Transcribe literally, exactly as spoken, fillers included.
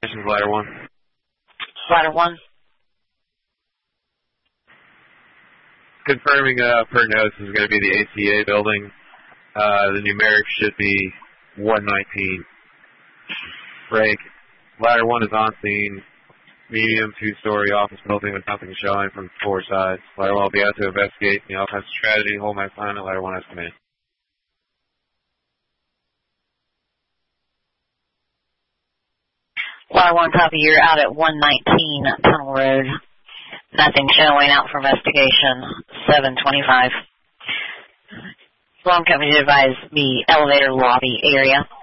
This is ladder one. Ladder one. Confirming uh, per notes is going to be the A C A building. Uh, the numeric should be one nineteen. Break. Ladder one is on scene. Medium two-story office building with nothing showing from four sides. Ladder one will be out to investigate the offensive strategy. Hold my sign at ladder one has command. Ladder one, copy. You're out at one nineteen Tunnel Road. Nothing showing, out for investigation. seven twenty-five. Alarm company to advise the elevator lobby area.